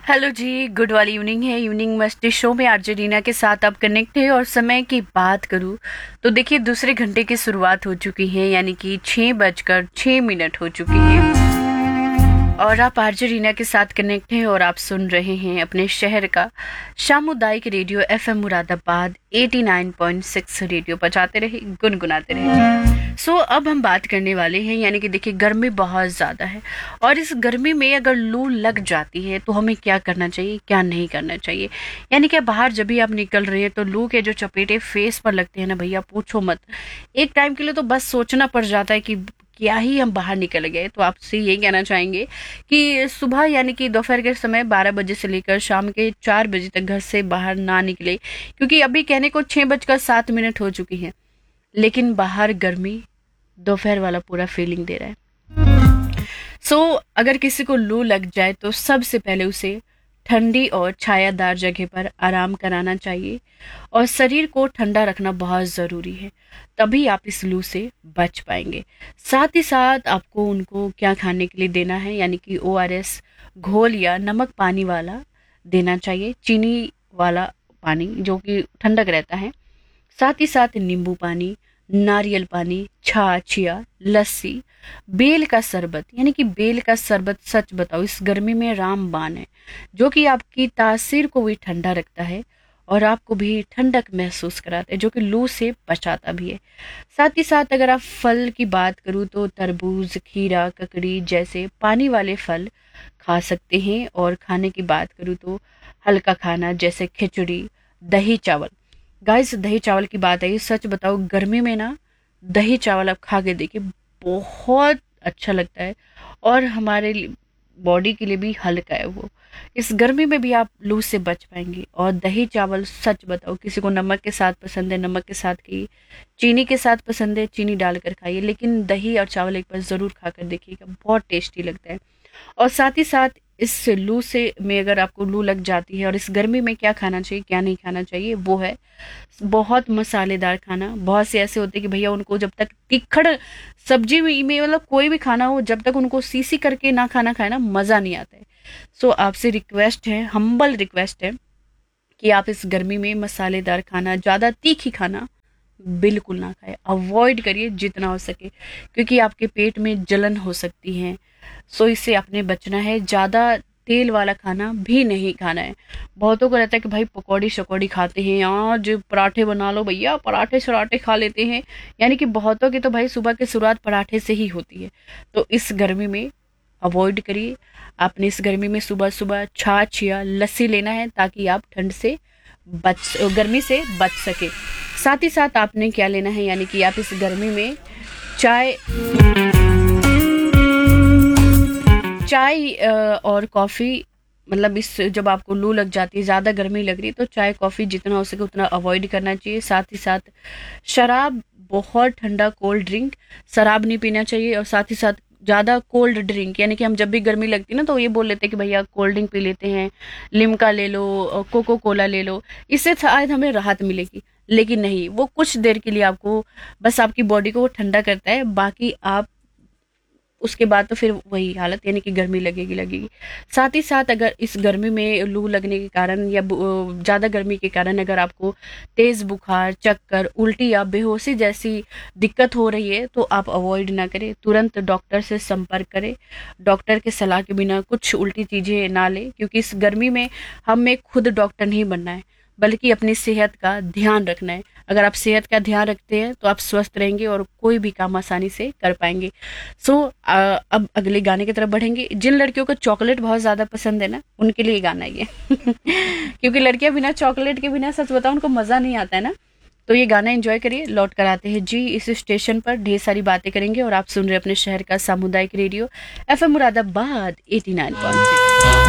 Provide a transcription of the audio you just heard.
Hello जी, good वाली evening है। Evening मस्ती शो में आरजे रीना के साथ आप कनेक्ट है। और समय की बात करूं तो देखिए दूसरे घंटे की शुरुआत हो चुकी है, यानी कि 6:06 हो चुकी है और आप आरजे रीना के साथ कनेक्ट हैं और आप सुन रहे हैं अपने शहर का सामुदायिक रेडियो एफएम मुरादाबाद 89.6 रेडियो बजाते रहे, गुनगुनाते रहे। अब हम बात करने वाले हैं, यानी कि देखिए गर्मी बहुत ज़्यादा है और इस गर्मी में अगर लू लग जाती है तो हमें क्या करना चाहिए, क्या नहीं करना चाहिए। यानी कि बाहर जब भी आप निकल रहे हैं तो लू के जो चपेटे फेस पर लगते हैं ना भैया, पूछो मत। एक टाइम के लिए तो बस सोचना पड़ जाता है कि क्या ही हम बाहर निकल गए। तो आपसे ये कहना चाहेंगे कि सुबह यानी कि दोपहर के समय 12 बजे से लेकर शाम के 4 बजे तक घर से बाहर ना निकले, क्योंकि अभी कहने को 6:07 हो चुकी है, लेकिन बाहर गर्मी दोपहर वाला पूरा फीलिंग दे रहा है। अगर किसी को लू लग जाए तो सबसे पहले उसे ठंडी और छायादार जगह पर आराम कराना चाहिए और शरीर को ठंडा रखना बहुत ज़रूरी है, तभी आप इस लू से बच पाएंगे। साथ ही साथ आपको उनको क्या खाने के लिए देना है, यानी कि ओआरएस घोल या नमक पानी वाला देना चाहिए, चीनी वाला पानी जो कि ठंडक रहता है। साथ ही साथ नींबू पानी, नारियल पानी, छाछ या लस्सी, बेल का शरबत, यानी कि बेल का शरबत सच बताओ इस गर्मी में रामबाण है, जो कि आपकी तासीर को भी ठंडा रखता है और आपको भी ठंडक महसूस कराता है, जो कि लू से बचाता भी है। साथ ही साथ अगर आप फल की बात करूँ तो तरबूज, खीरा, ककड़ी जैसे पानी वाले फल खा सकते हैं। और खाने की बात करूँ तो हल्का खाना जैसे खिचड़ी, दही चावल। गाइस, दही चावल की बात आई, सच बताओ गर्मी में ना दही चावल आप खा के देखिए, बहुत अच्छा लगता है और हमारे बॉडी के लिए भी हल्का है वो। इस गर्मी में भी आप लू से बच पाएंगे। और दही चावल सच बताओ, किसी को नमक के साथ पसंद है नमक के साथ खाइए, चीनी के साथ पसंद है चीनी डालकर खाइए, लेकिन दही और चावल एक बार ज़रूर खाकर देखिएगा, बहुत टेस्टी लगता है। और साथ ही साथ इस लू से में अगर आपको लू लग जाती है और इस गर्मी में क्या खाना चाहिए क्या नहीं खाना चाहिए, वो है बहुत मसालेदार खाना। बहुत से ऐसे होते हैं कि भैया उनको जब तक तिखड़ सब्जी में मतलब कोई भी खाना हो, जब तक उनको सीसी करके ना खाना खाए ना, मज़ा नहीं आता है। आपसे रिक्वेस्ट है, हम्बल रिक्वेस्ट है कि आप इस गर्मी में मसालेदार खाना, ज़्यादा तीखी खाना बिल्कुल ना खाएं, अवॉइड करिए जितना हो सके, क्योंकि आपके पेट में जलन हो सकती है। इससे आपने बचना है। ज़्यादा तेल वाला खाना भी नहीं खाना है। बहुतों को रहता है कि भाई पकौड़ी शकौड़ी खाते हैं, आज पराठे बना लो भैया, पराठे शराठे खा लेते हैं, यानी कि बहुतों की तो भाई सुबह की शुरुआत पराठे से ही होती है। तो इस गर्मी में अवॉइड करिए। आपने इस गर्मी में सुबह सुबह छाछ या लस्सी लेना है, ताकि आप ठंड से गर्मी से बच सके। साथ ही साथ आपने क्या लेना है, यानी कि आप इस गर्मी में चाय और कॉफ़ी, मतलब इस जब आपको लू लग जाती है, ज़्यादा गर्मी लग रही है, तो चाय कॉफ़ी जितना हो सके उतना अवॉइड करना चाहिए। साथ ही साथ शराब, बहुत ठंडा कोल्ड ड्रिंक, शराब नहीं पीना चाहिए। और साथ ही साथ ज़्यादा कोल्ड ड्रिंक, यानी कि हम जब भी गर्मी लगती है ना तो ये बोल लेते हैं कि भैया कोल्ड ड्रिंक पी लेते हैं, लिम्का ले लो, कोको कोला ले लो, इससे शायद हमें राहत मिलेगी, लेकिन नहीं, वो कुछ देर के लिए आपको बस आपकी बॉडी को वो ठंडा करता है, बाकी आप उसके बाद तो फिर वही हालत, यानी कि गर्मी लगेगी। साथ ही साथ अगर इस गर्मी में लू लगने के कारण या ज़्यादा गर्मी के कारण अगर आपको तेज़ बुखार, चक्कर, उल्टी या बेहोशी जैसी दिक्कत हो रही है, तो आप अवॉइड ना करें, तुरंत डॉक्टर से संपर्क करें। डॉक्टर के सलाह के बिना कुछ उल्टी चीज़ें ना लें, क्योंकि इस गर्मी में हमें खुद डॉक्टर नहीं बनना है, बल्कि अपनी सेहत का ध्यान रखना है। अगर आप सेहत का ध्यान रखते हैं तो आप स्वस्थ रहेंगे और कोई भी काम आसानी से कर पाएंगे। अब अगले गाने की तरफ बढ़ेंगे। जिन लड़कियों को चॉकलेट बहुत ज़्यादा पसंद है ना, उनके लिए गाना ये क्योंकि लड़कियां बिना चॉकलेट के, बिना सच बताओ उनको मज़ा नहीं आता है ना। तो ये गाना एंजॉय करिए, लौट कर आते हैं जी इस स्टेशन पर, ढेर सारी बातें करेंगे। और आप सुन रहे अपने शहर का सामुदायिक रेडियो एफएम मुरादाबाद 89.6।